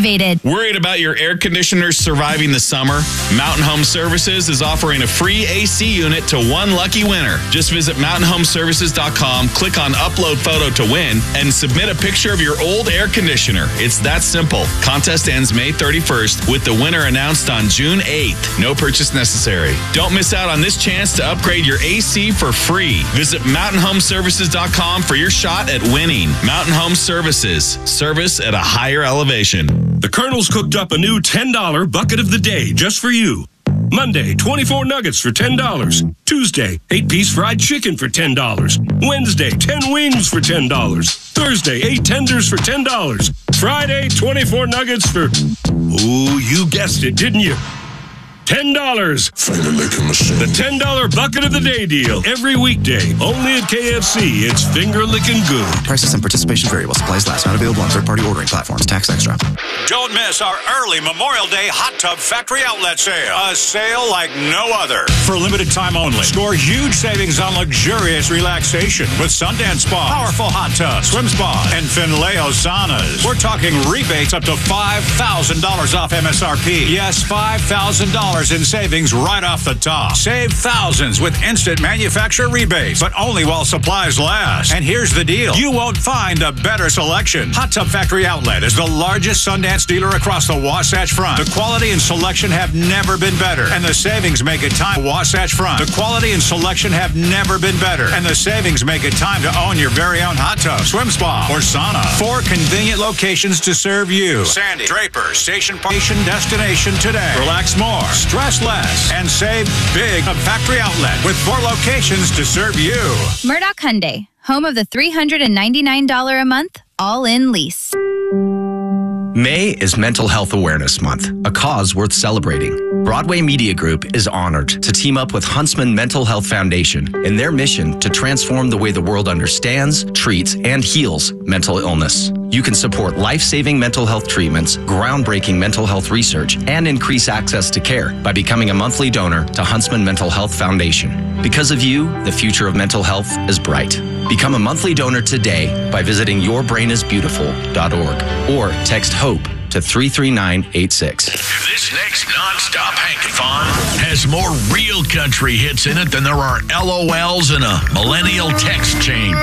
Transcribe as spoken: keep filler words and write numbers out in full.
motivated. Worried about your air conditioners surviving the summer? Mountain Home Services is offering a free A C unit to one lucky winner. Just visit mountain home services dot com, click on Upload Photo to win, and submit a picture of your old air conditioner. It's that simple. Contest ends May thirty-first with the winner announced on June eighth. No purchase necessary. Don't miss out on this chance to upgrade your A C for free. Visit mountain home services dot com for your shot at winning. Mountain Home Services. Service at a higher elevation. The Colonel's cooked up a new ten dollar bucket of the day just for you. Monday, twenty-four nuggets for ten dollars. Tuesday, eight piece fried chicken for ten dollars. Wednesday, ten wings for ten dollars. Thursday, eight tenders for ten dollars. Friday, twenty-four nuggets for... Ooh, you guessed it, didn't you? ten dollars. Finger licking machine. The ten dollar bucket of the day deal. Every weekday. Only at K F C. It's finger licking good. Prices and participation vary while supplies last. Not available on third-party ordering platforms. Tax extra. Don't miss our early Memorial Day Hot Tub Factory Outlet Sale. A sale like no other. For a limited time only. Score huge savings on luxurious relaxation with Sundance Spa, powerful hot tubs, swim spas, and Finleo saunas. We're talking rebates up to five thousand dollars off M S R P. Yes, five thousand dollars in savings right off the top. Save thousands with instant manufacturer rebates, but only while supplies last. And here's the deal. You won't find a better selection. Hot Tub Factory Outlet is the largest Sundance dealer across the Wasatch Front. The quality and selection have never been better, and the savings make it time. Wasatch Front. The quality and selection have never been better, and the savings make it time to own your very own hot tub, swim spa, or sauna. Four convenient locations to serve you. Sandy, Draper, Station, Station Destination today. Relax more, stress less, and save big at Factory Outlet with four locations to serve you. Murdoch Hyundai, home of the three hundred ninety-nine dollars a month all-in lease. May is Mental Health Awareness Month, a cause worth celebrating. Broadway Media Group is honored to team up with Huntsman Mental Health Foundation in their mission to transform the way the world understands, treats, and heals mental illness. You can support life-saving mental health treatments, groundbreaking mental health research, and increase access to care by becoming a monthly donor to Huntsman Mental Health Foundation. Because of you, the future of mental health is bright. Become a monthly donor today by visiting your brain is beautiful dot org or text HOPE to three three nine eight six. This next non-stop Hankathon has more real country hits in it than there are L O Ls in a millennial text chain.